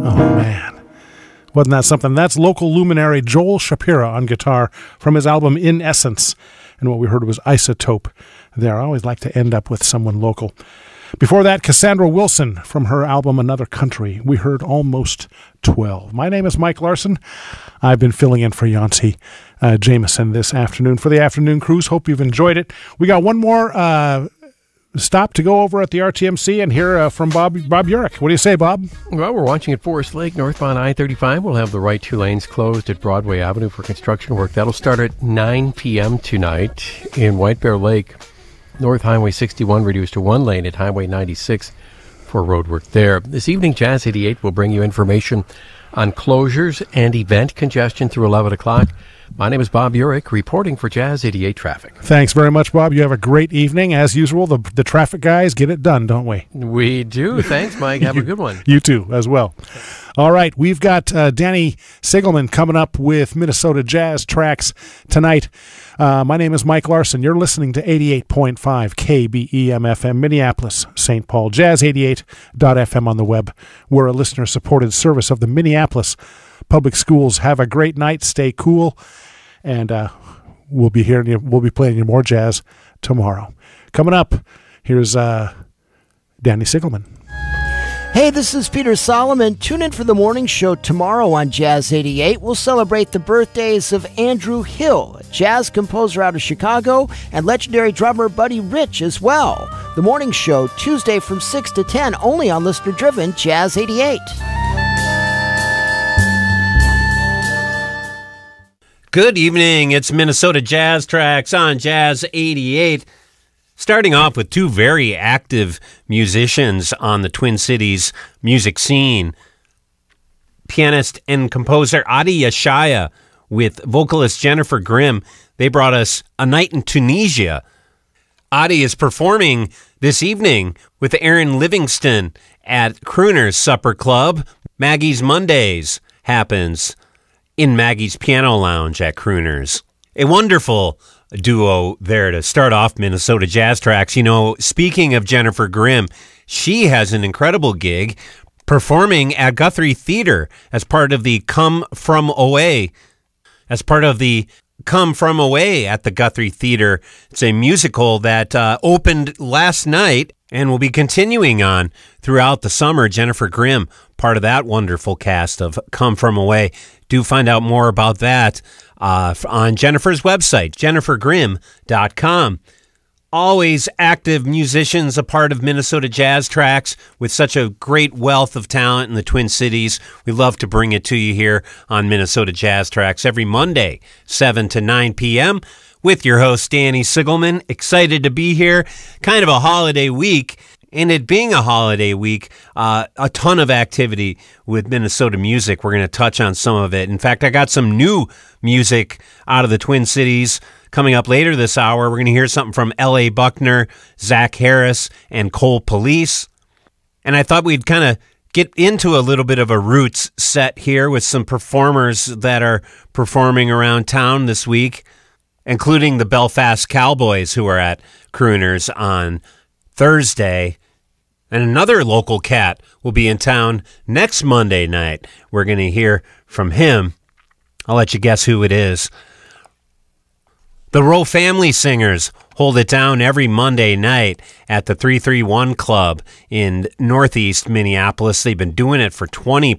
Oh, man. Wasn't that something? That's local luminary Joel Shapiro on guitar from his album In Essence. And what we heard was Isotope there. I always like to end up with someone local. Before that, Cassandra Wilson from her album Another Country. We heard Almost 12. My name is Mike Larson. I've been filling in for Yancey Jameson this afternoon for the Afternoon Cruise. Hope you've enjoyed it. We got one more stop to go over at the RTMC and hear from Bob Urich. What do you say, Bob? Well, we're watching at Forest Lake, northbound I-35. We'll have the right two lanes closed at Broadway Avenue for construction work. That'll start at 9 p.m. tonight. In White Bear Lake, North Highway 61 reduced to one lane at Highway 96 for road work there. This evening, Jazz 88 will bring you information on closures and event congestion through 11 o'clock. My name is Bob Urich, reporting for Jazz 88 Traffic. Thanks very much, Bob. You have a great evening. As usual, the traffic guys get it done, don't we? We do. Thanks, Mike. Have a good one. You too, as well. All right, we've got Danny Sigelman coming up with Minnesota Jazz Tracks tonight. My name is Mike Larson. You're listening to 88.5 KBEM-FM, Minneapolis, St. Paul. Jazz88.fm on the web. We're a listener-supported service of the Minneapolis Public Schools. Have a great night. Stay cool. And we'll be playing you more jazz tomorrow. Coming up, here's Danny Sigelman. Hey, this is Peter Solomon. Tune in for the morning show tomorrow on Jazz 88. We'll celebrate the birthdays of Andrew Hill, a jazz composer out of Chicago, and legendary drummer Buddy Rich as well. The morning show, Tuesday from 6 to 10, only on listener-driven Jazz 88. Good evening. It's Minnesota Jazz Tracks on Jazz 88. Starting off with two very active musicians on the Twin Cities music scene. Pianist and composer Adi Yashaya with vocalist Jennifer Grimm. They brought us A Night in Tunisia. Adi is performing this evening with Aaron Livingston at Crooner's Supper Club. Maggie's Mondays happens in Maggie's Piano Lounge at Crooner's. A wonderful duo there to start off Minnesota Jazz Tracks. You know, speaking of Jennifer Grimm, she has an incredible gig performing at Guthrie Theater as part of the Come From Away at the Guthrie Theater. It's a musical that opened last night and will be continuing on throughout the summer. Jennifer Grimm, part of that wonderful cast of Come From Away. Do find out more about that on Jennifer's website, jennifergrimm.com. Always active musicians, a part of Minnesota Jazz Tracks with such a great wealth of talent in the Twin Cities. We love to bring it to you here on Minnesota Jazz Tracks every Monday, 7 to 9 p.m. with your host, Danny Sigelman. Excited to be here. Kind of a holiday week. And it being a holiday week, a ton of activity with Minnesota music. We're going to touch on some of it. In fact, I got some new music out of the Twin Cities coming up later this hour. We're going to hear something from L.A. Buckner, Zach Harris, and Cole Police. And I thought we'd kind of get into a little bit of a roots set here with some performers that are performing around town this week, including the Belfast Cowboys, who are at Crooner's on Thursday. And another local cat will be in town next Monday night. We're going to hear from him. I'll let you guess who it is. The Rowe Family Singers hold it down every Monday night at the 331 Club in Northeast Minneapolis. They've been doing it for 20